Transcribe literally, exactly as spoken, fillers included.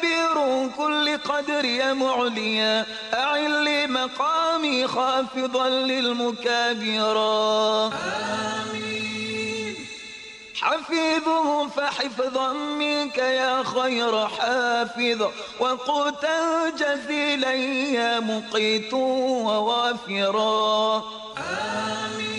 كبير كل قدر يا معليا أعل لي مقامي خافضا للمكابرا آمين. حفيظه فحفظا منك يا خير حافظ وقوتا جزيلا يا مقيت ووافرا آمين.